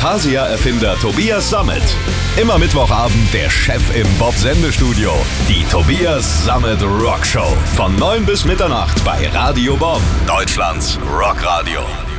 Fantasia-Erfinder Tobias Sammet. Immer Mittwochabend der Chef im Bob-Sendestudio. Die Tobias Sammet Rockshow. Von 9 bis Mitternacht bei Radio Bob. Deutschlands Rockradio.